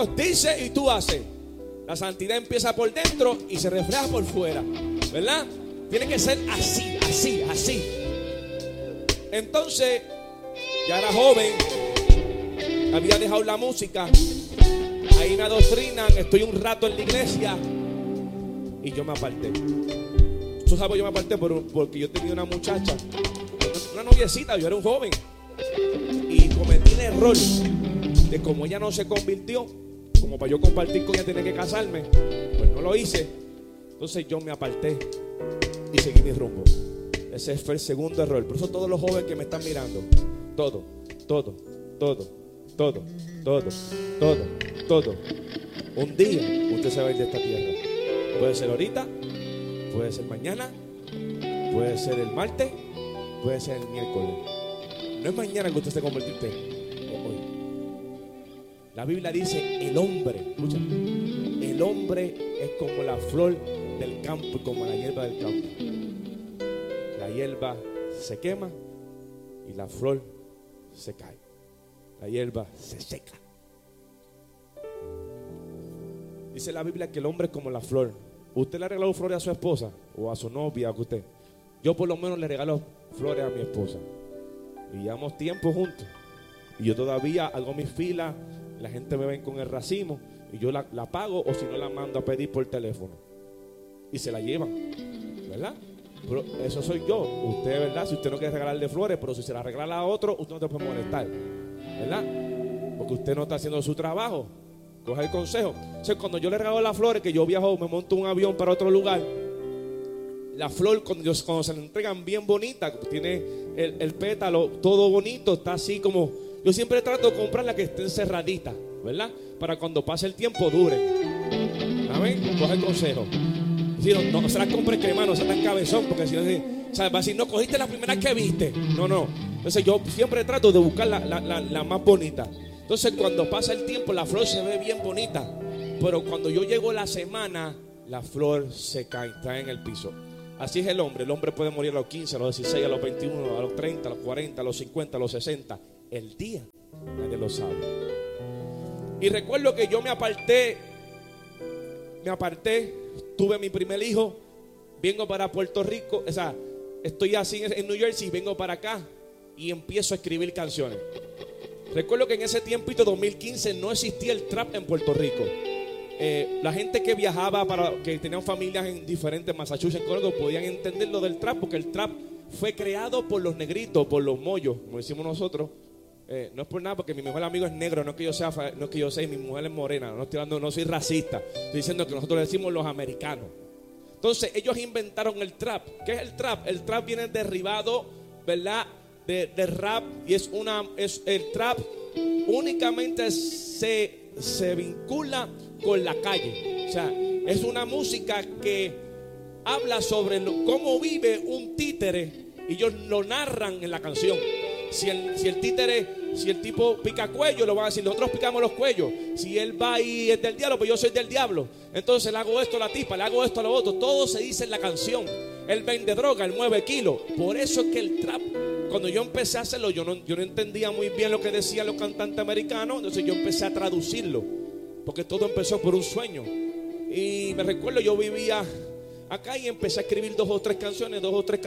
Dios dice y tú haces. La santidad empieza por dentro y se refleja por fuera, ¿verdad? Tiene que ser así, así, así. Entonces, ya era joven, había dejado la música. Ahí me adoctrinan, estoy un rato en la iglesia y yo me aparté. Tú sabes, yo me aparté porque yo tenía una muchacha, una noviecita, yo era un joven. Y cometí el error de, como ella no se convirtió, como para yo compartir con ella tenía que casarme, pues no lo hice. Entonces yo me aparté y seguí mi rumbo. Ese fue el segundo error. Por eso todos los jóvenes que me están mirando, todo, un día usted se va a ir de esta tierra. Puede ser ahorita, puede ser mañana, puede ser el martes, puede ser el miércoles. No es mañana que usted se convierte usted, hoy. La Biblia dice, el hombre, escucha, el hombre es como la flor del campo y como la hierba del campo. La hierba se quema y la flor se cae. La hierba se seca. Dice la Biblia que el hombre es como la flor. ¿Usted le ha regalado flores a su esposa o a su novia? A usted. Yo por lo menos le regalo flores a mi esposa. Y llevamos tiempo juntos. Y yo todavía hago mis filas. La gente me ven con el racimo. Y yo la pago, o si no la mando a pedir por teléfono. Y se la llevan, ¿verdad? Pero eso soy yo. Usted, ¿verdad? Si usted no quiere regalarle flores, pero si se la regala a otro, usted no te puede molestar, ¿verdad? Porque usted no está haciendo su trabajo. Coge el consejo. O sea, cuando yo le regalo las flores, que yo viajo, me monto un avión para otro lugar, la flor cuando se le entregan bien bonita, tiene el pétalo todo bonito, está así como, yo siempre trato de comprar la que esté encerradita, ¿verdad? Para cuando pase el tiempo dure. Amén. Coge el consejo. Si no se la compre crema, no sea tan cabezón, porque si no, o sea, va a decir, no cogiste la primera que viste. No. Entonces yo siempre trato de buscar la más bonita. Entonces cuando pasa el tiempo, la flor se ve bien bonita, pero cuando yo llego la semana, la flor se cae, está en el piso. Así es el hombre. El hombre puede morir a los 15, a los 16, a los 21, a los 30, a los 40, a los 50, a los 60. El día nadie lo sabe. Y recuerdo que yo me aparté, tuve mi primer hijo, vengo para Puerto Rico, o sea, estoy así en New Jersey, vengo para acá y empiezo a escribir canciones. Recuerdo que en ese tiempito, 2015, no existía el trap en Puerto Rico. La gente que viajaba, que tenían familias en diferentes Massachusetts, podían entender lo del trap, porque el trap fue creado por los negritos, por los mollos, como decimos nosotros. No es por nada, porque mi mejor amigo es negro, no es que yo sea, mi mujer es morena, no estoy hablando, no soy racista, estoy diciendo que nosotros le decimos los americanos. Entonces ellos inventaron el trap. ¿Qué es el trap? El trap viene derivado, ¿verdad?, de rap, y el trap únicamente se vincula con la calle. O sea, es una música que habla sobre cómo vive un títere, y ellos lo narran en la canción. Si el tipo pica cuello, lo van a decir, nosotros picamos los cuellos. Si él va y es del diablo, pues yo soy del diablo. Entonces le hago esto a la tipa, le hago esto a lo otro. Todo se dice en la canción. Él vende droga, él mueve kilos. Por eso es que el trap, cuando yo empecé a hacerlo, yo no entendía muy bien lo que decían los cantantes americanos. Entonces yo empecé a traducirlo, porque todo empezó por un sueño. Y me recuerdo, yo vivía acá y empecé a escribir dos o tres canciones.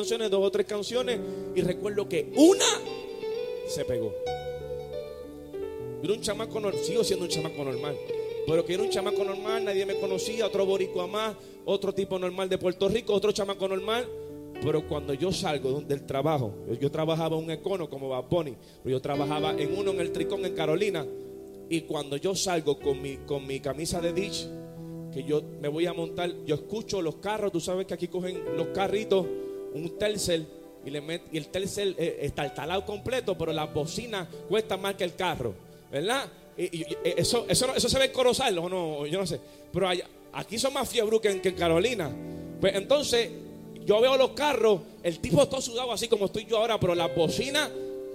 Y recuerdo que una se pegó. Yo era un chamaco normal, sigo siendo un chamaco normal, pero que era un chamaco normal, nadie me conocía, otro boricua más, otro tipo normal de Puerto Rico, otro chamaco normal. Pero cuando yo salgo del trabajo, yo trabajaba en un Econo como Bad Bunny, pero yo trabajaba en el Tricón en Carolina. Y cuando yo salgo con mi camisa de Ditch, que yo me voy a montar, yo escucho los carros. Tú sabes que aquí cogen los carritos, un Telcel, y el Telcel está el talado completo, pero la bocina cuesta más que el carro, ¿verdad? Y eso se ve en Corozal, o no, yo no sé, pero aquí son más fiebru que en Carolina. Pues entonces yo veo los carros, el tipo todo sudado así como estoy yo ahora, pero la bocina,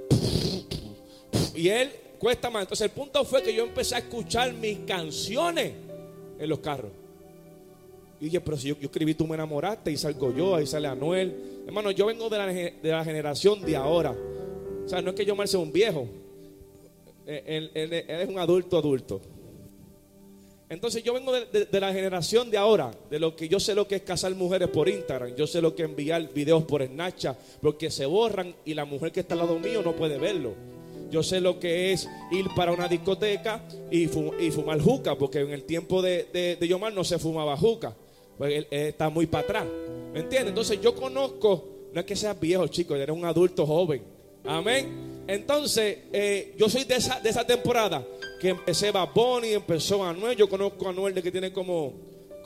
y él cuesta más. Entonces el punto fue que yo empecé a escuchar mis canciones en los carros. Y dije, pero si yo escribí Tú me enamoraste, y salgo yo, ahí sale Anuel. Hermano, yo vengo de la generación de ahora. O sea, no es que yo me sea un viejo. Él es un adulto. Entonces yo vengo de la generación de ahora, de lo que yo sé lo que es casar mujeres por Instagram, yo sé lo que es enviar videos por Snapchat, porque se borran y la mujer que está al lado mío no puede verlo. Yo sé lo que es ir para una discoteca y fumar juca, porque en el tiempo de Yomar no se fumaba juca, pues él está muy para atrás, ¿me entiendes? Entonces yo conozco, no es que seas viejo, chico, eres un adulto joven, amén. Entonces yo soy de esa temporada que empecé Bad Bunny, empezó Anuel. Yo conozco a Anuel de que tiene como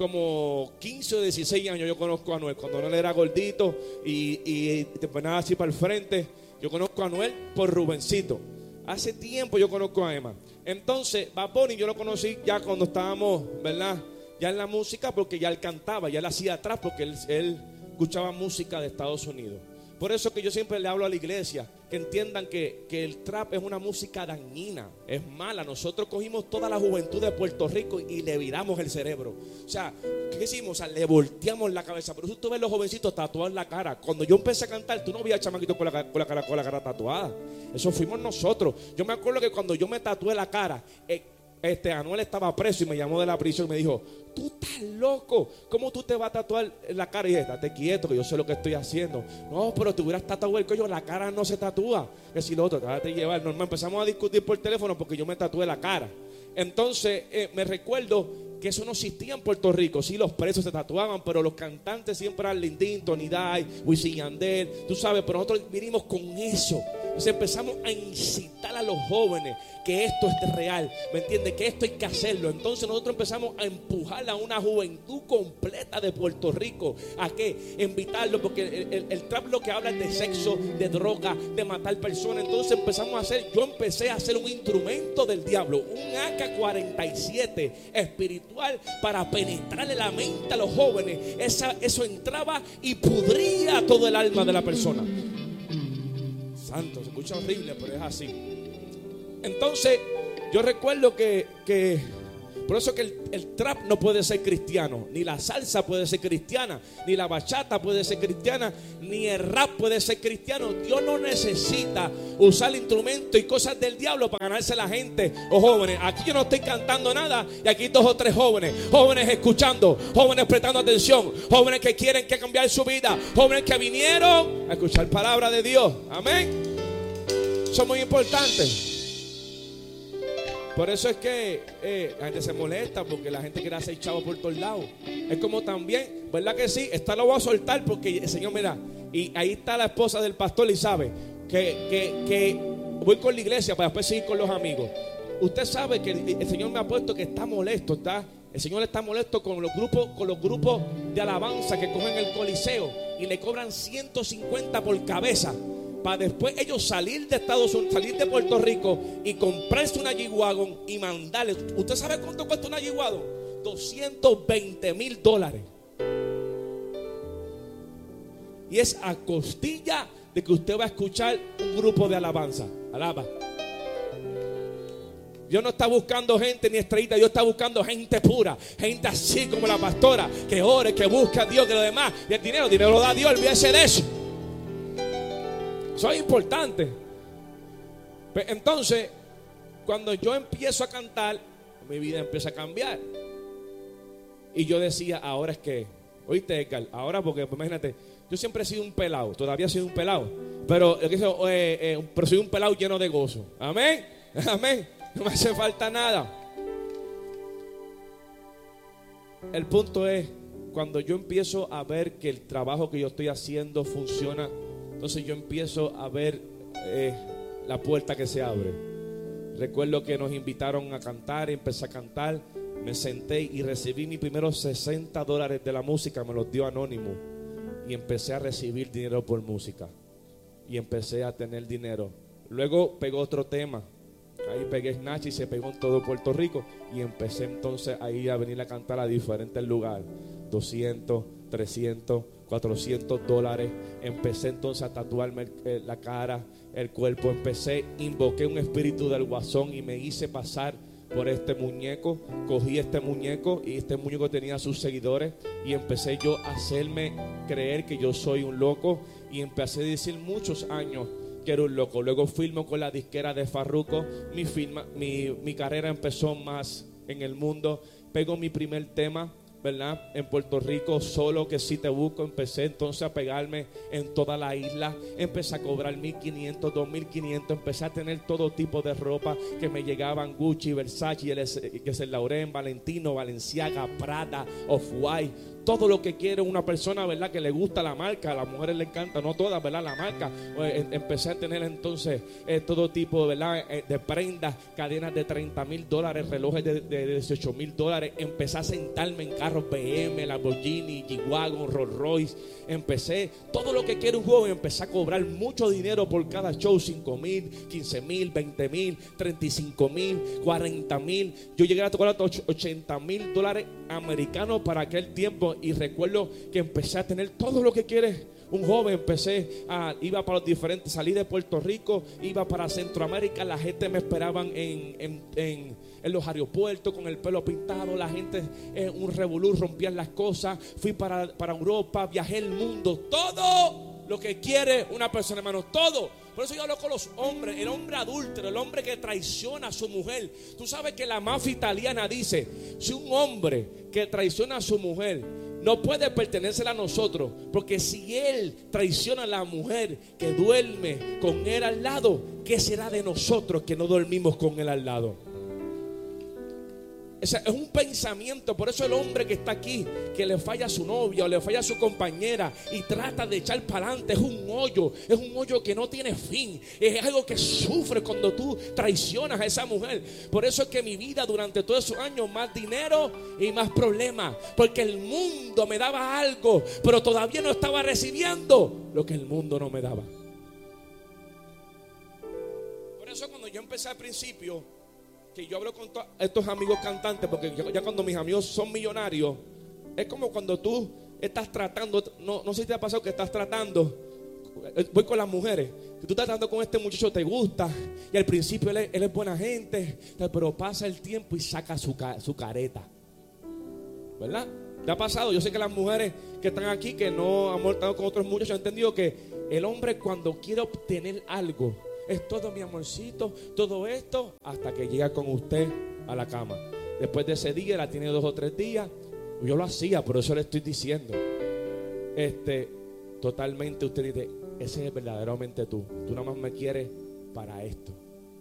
15 o 16 años. Yo conozco a Anuel cuando Anuel era gordito y te ponía así para el frente. Yo conozco a Anuel por Rubencito. Hace tiempo yo conozco a Emma. Entonces Bad Bunny yo lo conocí ya cuando estábamos, ¿verdad? Ya en la música, porque ya él cantaba, ya él hacía atrás, porque él escuchaba música de Estados Unidos. Por eso que yo siempre le hablo a la iglesia, que entiendan que el trap es una música dañina, es mala. Nosotros cogimos toda la juventud de Puerto Rico y le viramos el cerebro. O sea, ¿qué hicimos? O sea, le volteamos la cabeza. Por eso tú ves los jovencitos tatuados en la cara. Cuando yo empecé a cantar, tú no veías chamaquitos con la cara tatuada. Eso fuimos nosotros. Yo me acuerdo que cuando yo me tatué la cara, Anuel estaba preso y me llamó de la prisión y me dijo: tú estás loco, ¿cómo tú te vas a tatuar la cara? Y dije: estate quieto, que yo sé lo que estoy haciendo. No, pero te hubieras tatuado el cuello, la cara no se tatúa. Que si lo otro, déjate llevar. Normal, empezamos a discutir por teléfono porque yo me tatué la cara. Entonces me recuerdo que eso no existía en Puerto Rico. Sí, los presos se tatuaban, pero los cantantes siempre eran Lindín, Tony Day, Wisin y Yandel, tú sabes. Pero nosotros vinimos con eso. Entonces empezamos a incitar a los jóvenes que esto es real, ¿me entiendes? Que esto hay que hacerlo. Entonces nosotros empezamos a empujar a una juventud completa de Puerto Rico. ¿A qué? Invitarlo, porque el trap lo que habla es de sexo, de droga, de matar personas. Entonces yo empecé a hacer un instrumento del diablo, un AK-47 espiritual, para penetrarle la mente a los jóvenes. Eso entraba y pudría todo el alma de la persona. Santo, se escucha horrible, pero es así. Entonces yo recuerdo que por eso que el trap no puede ser cristiano, ni la salsa puede ser cristiana, ni la bachata puede ser cristiana, ni el rap puede ser cristiano. Dios no necesita usar instrumentos y cosas del diablo para ganarse la gente o jóvenes. Aquí yo no estoy cantando nada y aquí 2 o 3 jóvenes escuchando, jóvenes prestando atención, jóvenes que quieren que cambiar su vida, jóvenes que vinieron a escuchar palabra de Dios. Amén. Eso es muy importante. Por eso es que la gente se molesta, porque la gente quiere hacer chavo por todos lados. Es como también, ¿verdad que sí? Esta lo voy a soltar porque el Señor me da. Y ahí está la esposa del pastor y sabe que voy con la iglesia para después seguir con los amigos. Usted sabe que el Señor me ha puesto que está molesto, el Señor está molesto con los grupos de alabanza que cogen el Coliseo y le cobran 150 por cabeza, para después ellos salir de Estados Unidos, salir de Puerto Rico y comprarse una G-Wagon y mandarle. ¿Usted sabe cuánto cuesta una G-Wagon? $220,000. Y es a costilla de que usted va a escuchar un grupo de alabanza. Alaba. Dios no está buscando gente ni estrellita. Dios está buscando gente pura, gente así como la pastora, que ore, que busque a Dios, que lo demás. Y el dinero lo da Dios, olvídese de eso. Eso es importante. Entonces, cuando yo empiezo a cantar, mi vida empieza a cambiar. Y yo decía: ahora es que, oíste, Edgar, ahora, porque imagínate, yo siempre he sido un pelado, todavía he sido un pelado, pero soy un pelado lleno de gozo. Amén, amén. No me hace falta nada. El punto es, cuando yo empiezo a ver que el trabajo que yo estoy haciendo funciona, entonces yo empiezo a ver la puerta que se abre. Recuerdo que nos invitaron a cantar, empecé a cantar, me senté y recibí mis primeros $60 de la música, me los dio Anónimo, y empecé a recibir dinero por música y empecé a tener dinero. Luego pegó otro tema, ahí pegué Snatch y se pegó en todo Puerto Rico, y empecé entonces ahí a venir a cantar a diferentes lugares, 200, 300, $400. Empecé entonces a tatuarme la cara, el cuerpo. Invoqué un espíritu del guasón y me hice pasar por este muñeco. Cogí este muñeco y este muñeco tenía sus seguidores, y empecé yo a hacerme creer que yo soy un loco, y empecé a decir muchos años que era un loco. Luego firmo con la disquera de Farruko. Mi carrera empezó más en el mundo, pego mi primer tema, ¿verdad? En Puerto Rico, solo que si te busco. Empecé entonces a pegarme en toda la isla. Empecé a cobrar 1,500, 2,500. Empecé a tener todo tipo de ropa que me llegaban: Gucci, Versace, que es el Lauren, Valentino, Balenciaga, Prada, Off-White. Todo lo que quiere una persona, ¿verdad? Que le gusta la marca. A las mujeres les encanta, no todas, ¿verdad? La marca. Empecé a tener entonces todo tipo, ¿verdad? De prendas, cadenas de $30,000, relojes de $18,000. Empecé a sentarme en carros BM, Lamborghini, G-Wagon, Rolls Royce. Empecé todo lo que quiere un joven. Empecé a cobrar mucho dinero por cada show: 5,000, 15,000, 20,000, 35,000, 40,000. Yo llegué a tocar $80,000 americanos para aquel tiempo. Y recuerdo que empecé a tener todo lo que quiere un joven. Iba para los diferentes, salí de Puerto Rico, iba para Centroamérica. La gente me esperaban en los aeropuertos con el pelo pintado. La gente, un revolú, rompían las cosas. Fui para Europa, viajé el mundo. Todo lo que quiere una persona, hermano, todo. Por eso yo hablo con los hombres, el hombre adúltero, el hombre que traiciona a su mujer. Tú sabes que la mafia italiana dice: si un hombre que traiciona a su mujer no puede pertenecer a nosotros, porque si él traiciona a la mujer que duerme con él al lado, ¿qué será de nosotros que no dormimos con él al lado? Es un pensamiento. Por eso el hombre que está aquí, que le falla a su novia o le falla a su compañera y trata de echar para adelante, es un hoyo que no tiene fin. Es algo que sufre cuando tú traicionas a esa mujer. Por eso es que mi vida durante todos esos años, más dinero y más problemas, porque el mundo me daba algo, pero todavía no estaba recibiendo lo que el mundo no me daba. Por eso cuando yo empecé al principio, que yo hablo con estos amigos cantantes, porque ya cuando mis amigos son millonarios, es como cuando tú estás tratando, no sé si te ha pasado que estás tratando, voy con las mujeres, que tú estás tratando con este muchacho, te gusta, y al principio él es buena gente, pero pasa el tiempo y saca su careta, ¿verdad? ¿Te ha pasado? Yo sé que las mujeres que están aquí, que no han estado con otros muchachos, han entendido que el hombre, cuando quiere obtener algo, es todo: mi amorcito, todo esto, hasta que llega con usted a la cama. Después de ese día, la tiene 2 o 3 días. Yo lo hacía, por eso le estoy diciendo. Totalmente usted dice: ese es verdaderamente tú. Tú nada más me quieres para esto.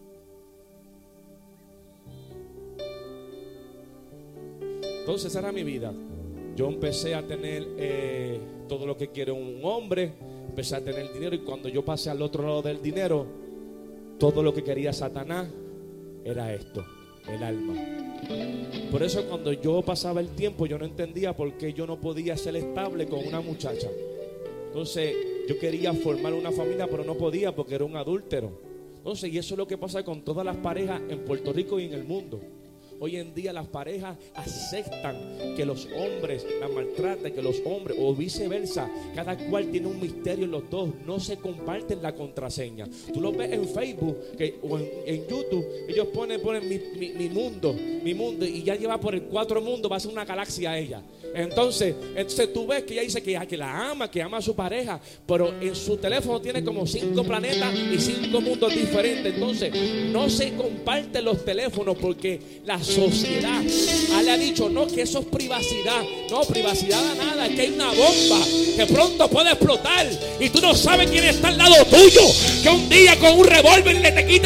Entonces esa era mi vida. Yo empecé a tener todo lo que quiere un hombre. Empecé a tener dinero, y cuando yo pasé al otro lado del dinero, todo lo que quería Satanás era esto: el alma. Por eso cuando yo pasaba el tiempo, yo no entendía por qué yo no podía ser estable con una muchacha. Entonces yo quería formar una familia, pero no podía porque era un adúltero. Entonces, y eso es lo que pasa con todas las parejas en Puerto Rico y en el mundo. Hoy en día las parejas aceptan que los hombres las maltraten, que los hombres, o viceversa, cada cual tiene un misterio en los dos, no se comparten la contraseña. Tú lo ves en Facebook o en YouTube, ellos ponen mi mundo, y ya lleva por el 4 mundo, va a ser una galaxia a ella. Entonces tú ves que ella dice que la ama, que ama a su pareja, pero en su teléfono tiene como 5 planetas y 5 mundos diferentes. Entonces no se comparten los teléfonos porque la sociedad le ha dicho: no, que eso es privacidad. No, privacidad a nada, es que hay una bomba que pronto puede explotar y tú no sabes quién está al lado tuyo, que un día con un revólver le te quite